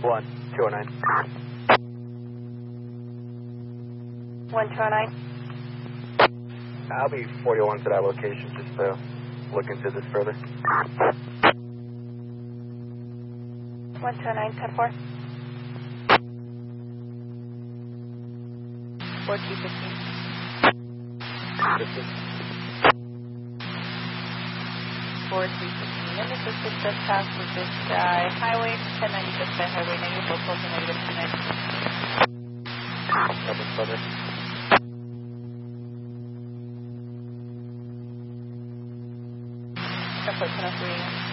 1209. 1209. I'll be 41 to that location, just look into this further. 1209, 10-4. 4215. 4315. And this is the trespass with this guy. Highway 1096 by Highway 90, local to negative 290. Further. Airport 1003.